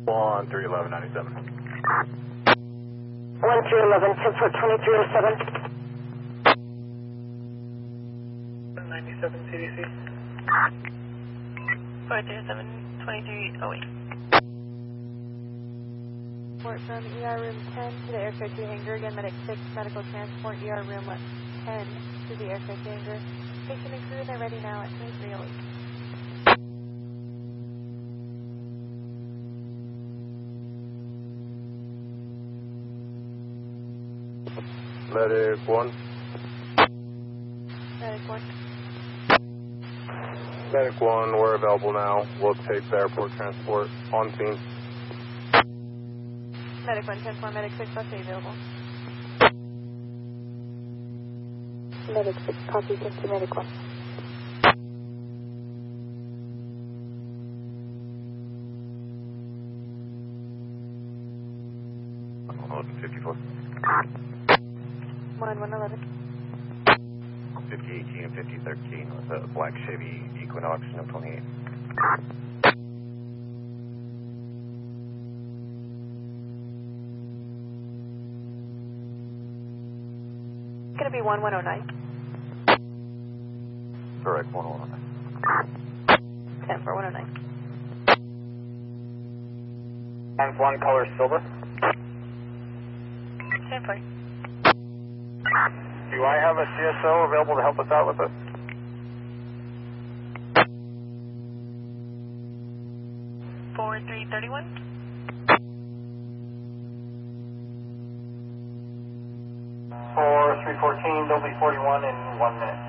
On 31197. 1311, 10-4, 2307. 97 CDC. 437, 2308. Report from ER room 10 to the aircraft hangar. Again, medic 6, medical transport, ER room 10 to the aircraft hangar. Patient and crew, they're ready now at 2308. Medic 1. Medic 1. Medic 1, we're available now. We'll take the airport transport on scene. Medic 1, 10-4, medic 6, bus A available. Medic 6, copy, thank you, medic 1. On 54. 1111. 5018 and 5013 with a black Chevy Equinox, no 28. Gonna be 1109. Correct, 109. 10-4, 109. Times 1, color silver. 10-4. Do I have a CSO available to help us out with this? Four 331. 4 314, they'll be 41 in 1 minute.